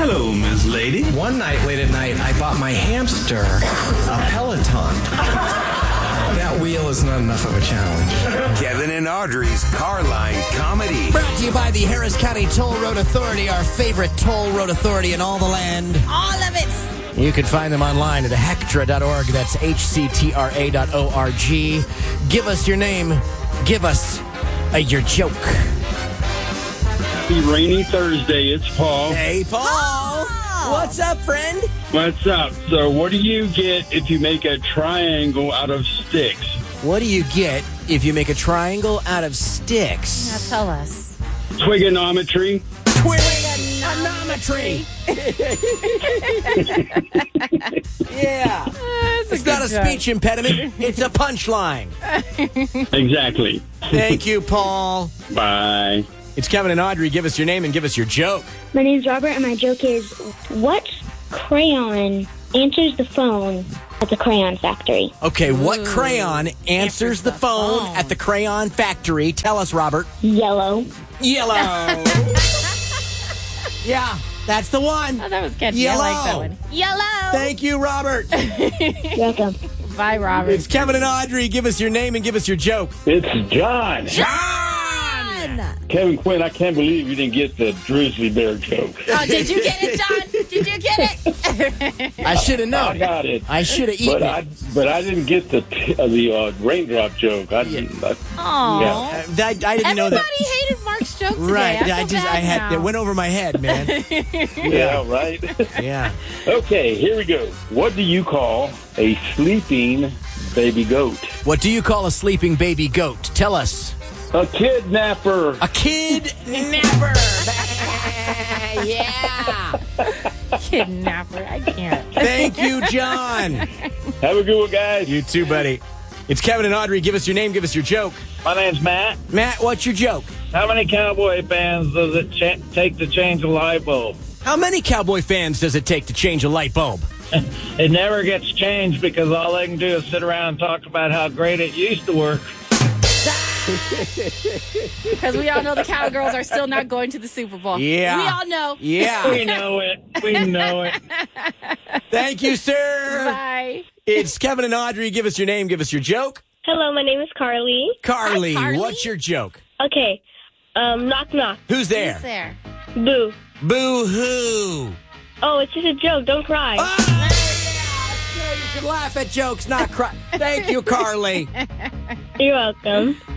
Hello, Miss Lady. One night, late at night, I bought my hamster a Peloton. That wheel is not enough of a challenge. Kevin and Audrey's Carline Comedy. Brought to you by the Harris County Toll Road Authority, our favorite toll road authority in all the land. All of it. You can find them online at hectra.org. That's hctra.org. Give us your name. Give us your joke. Happy rainy Thursday. It's Paul. Hey, Paul. What's up, friend? What's up? So what do you get if you make a triangle out of sticks? What do you get if you make a triangle out of sticks? Now tell us. Trigonometry. Trigonometry. Yeah. It's not a speech impediment. It's a punchline. Exactly. Thank you, Paul. Bye. It's Kevin and Audrey. Give us your name and give us your joke. My name's Robert, and my joke is, what crayon answers the phone at the crayon factory? Okay, what crayon answers the phone at the crayon factory? Tell us, Robert. Yellow. Yellow. Yeah, that's the one. Oh, that was catchy. Yellow. I like that one. Yellow. Thank you, Robert. You're welcome. Bye, Robert. It's Kevin and Audrey. Give us your name and give us your joke. It's John. Kevin Quinn, I can't believe you didn't get the Drizzly Bear joke. Oh, did you get it, John? Did you get it? I should have known. I got it. I should have eaten it. But I didn't get the raindrop joke. Aw. I didn't know that. Everybody hated Mark's joke today. Right. I had it went over my head, man. Yeah, right? Yeah. Okay, here we go. What do you call a sleeping baby goat? What do you call a sleeping baby goat? Tell us. A kidnapper. A kidnapper. Yeah. Kidnapper. I can't. Thank you, John. Have a good one, guys. You too, buddy. It's Kevin and Audrey. Give us your name. Give us your joke. My name's Matt. Matt, what's your joke? How many Cowboy fans does it take to change a light bulb? How many Cowboy fans does it take to change a light bulb? It never gets changed because all they can do is sit around and talk about how great it used to work. Because we all know the Cowgirls are still not going to the Super Bowl. Yeah. We all know. Yeah. We know it. We know it. Thank you, sir. Bye. It's Kevin and Audrey. Give us your name. Give us your joke. Hello, my name is Carly. Carly, Hi, Carly. what's your joke? Okay. Knock, knock. Who's there? Who's there? Boo. Boo-hoo. Oh, it's just a joke. Don't cry. Oh, yeah. You can laugh at jokes, not cry. Thank you, Carly. You're welcome.